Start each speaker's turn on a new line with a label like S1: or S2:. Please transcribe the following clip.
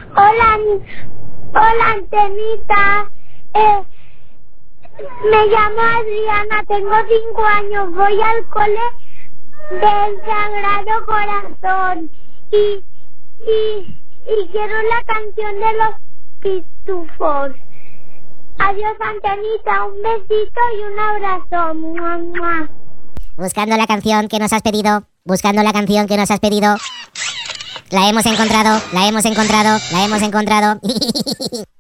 S1: Hola, hola, Antenita. Me llamo Adriana, tengo 5 años, voy al cole del Sagrado Corazón y quiero la canción de los Pitufos. Adiós, Antenita, un besito y un abrazo. ¡Mua, mua!
S2: Buscando la canción que nos has pedido, buscando la canción que nos has pedido. La hemos encontrado, la hemos encontrado, la hemos encontrado.